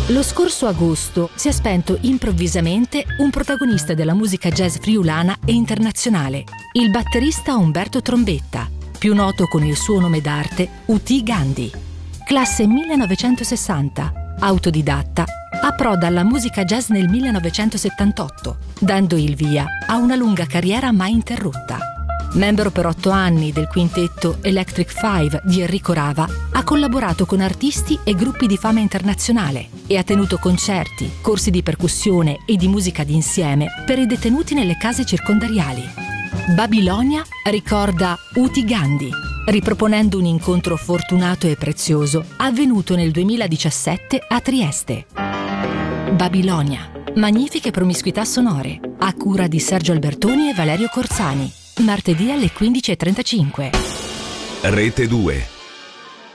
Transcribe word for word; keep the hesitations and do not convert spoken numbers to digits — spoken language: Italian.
Lo scorso agosto si è spento improvvisamente un protagonista della musica jazz friulana e internazionale, il batterista Umberto Trombetta, più noto con il suo nome d'arte U T Gandhi. Classe millenovecentosessanta, autodidatta, approda alla musica jazz nel millenovecentosettantotto, dando il via a una lunga carriera mai interrotta. Membro per otto anni del quintetto Electric Five di Enrico Rava, ha collaborato con artisti e gruppi di fama internazionale e ha tenuto concerti, corsi di percussione e di musica d'insieme per i detenuti nelle case circondariali. Babilonia ricorda U T Gandhi, riproponendo un incontro fortunato e prezioso avvenuto nel duemiladiciassette a Trieste. Babilonia, magnifiche promiscuità sonore, a cura di Sergio Albertoni e Valerio Corzani. Martedì alle quindici e trentacinque. Rete due.